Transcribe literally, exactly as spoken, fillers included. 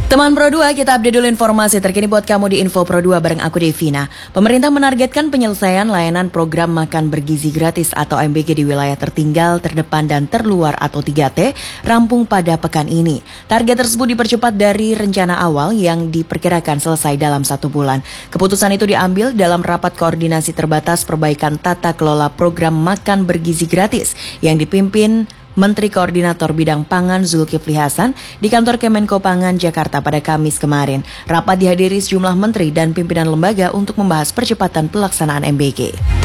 Teman Pro dua, kita update dulu informasi terkini buat kamu di Info Pro dua bareng aku Devina. Pemerintah menargetkan penyelesaian layanan program makan bergizi gratis atau M B G di wilayah tertinggal, terdepan, dan terluar atau tiga T rampung pada pekan ini. Target tersebut dipercepat dari rencana awal yang diperkirakan selesai dalam satu bulan. Keputusan itu diambil dalam rapat koordinasi terbatas perbaikan tata kelola program makan bergizi gratis yang dipimpin Menteri Koordinator Bidang Pangan Zulkifli Hasan di kantor Kemenko Pangan Jakarta pada Kamis kemarin. Rapat dihadiri sejumlah menteri dan pimpinan lembaga untuk membahas percepatan pelaksanaan M B G.